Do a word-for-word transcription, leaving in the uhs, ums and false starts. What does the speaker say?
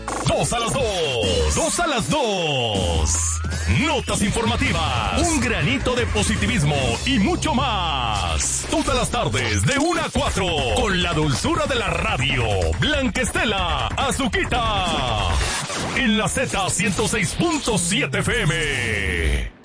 Dos a las dos. Dos a las dos. Notas informativas, un granito de positivismo y mucho más. Todas las tardes de una a cuatro, con la dulzura de la radio. Blanca Estela, Azuquita. En la Z ciento seis punto siete F M.